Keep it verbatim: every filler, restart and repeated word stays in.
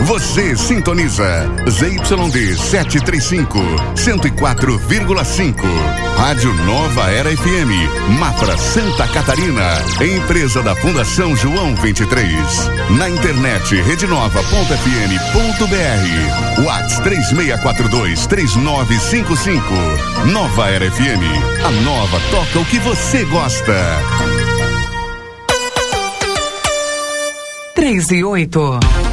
Você sintoniza Z Y D setecentos e trinta e cinco, cento e quatro vírgula cinco. Rádio Nova Era F M, Mafra, Santa Catarina. Empresa da Fundação João vinte e três. Na internet rede nova ponto f m ponto b r. WhatsApp três seis quatro dois, três nove cinco cinco. Nova Era F M. A nova toca o que você gosta. Três e oito.